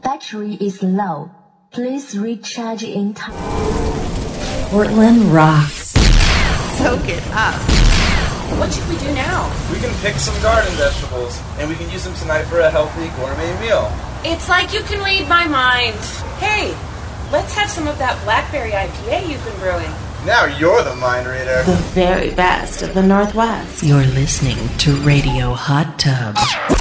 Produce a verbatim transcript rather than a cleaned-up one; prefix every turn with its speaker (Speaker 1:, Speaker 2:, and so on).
Speaker 1: battery is low. Please recharge in time.
Speaker 2: Portland rocks.
Speaker 3: Soak it up.
Speaker 4: What should we do now?
Speaker 5: We can pick some garden vegetables, and we can use them tonight for a healthy gourmet meal.
Speaker 4: It's like you can read my mind. Hey, let's have some of that blackberry I P A you've been brewing.
Speaker 5: Now you're the mind reader.
Speaker 3: The very best of the Northwest.
Speaker 2: You're listening to Radio Hot Tub.